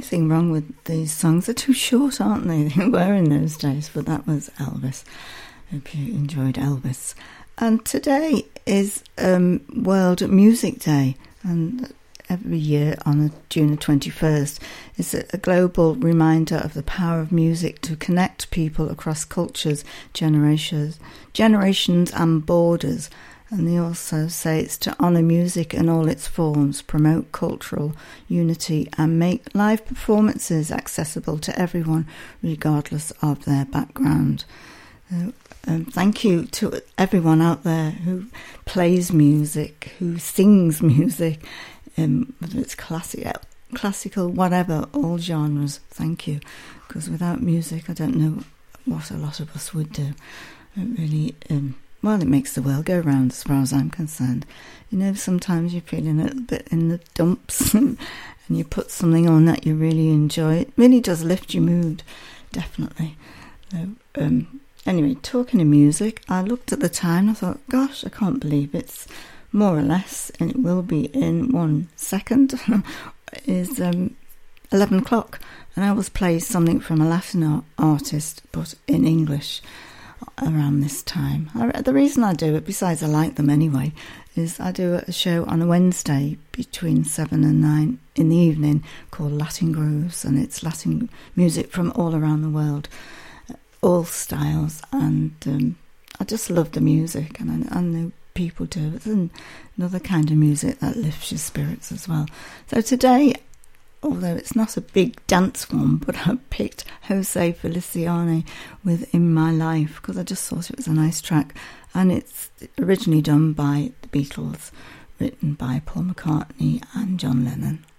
anything wrong with these songs. They're too short, aren't they? They were in those days, but that was Elvis. Hope you enjoyed Elvis. And today is World Music Day, and every year on June the 21st is a global reminder of the power of music to connect people across cultures, generations and borders. And they also say it's to honour music in all its forms, promote cultural unity and make live performances accessible to everyone regardless of their background. Thank you to everyone out there who plays music, who sings music, whether it's classical, whatever, all genres. Thank you, because without music, I don't know what a lot of us would do. It really, it makes the world go round as far as I'm concerned. You know, sometimes you're feeling a little bit in the dumps and you put something on that you really enjoy. It really does lift your mood, definitely. So, anyway, talking of music, I looked at the time and I thought, gosh, I can't believe it's more or less, and it will be in 1 second, is 11 o'clock. And I always play something from a Latin artist, but in English around this time. The reason I do it, besides I like them anyway, is I do a show on a Wednesday between 7 and 9 in the evening called Latin Grooves, and it's Latin music from all around the world, all styles, and I just love the music, and I know people do. It's another kind of music that lifts your spirits as well. So today, although it's not a big dance one, but I picked Jose Feliciano with In My Life because I just thought it was a nice track, and it's originally done by the Beatles, written by Paul McCartney and John Lennon.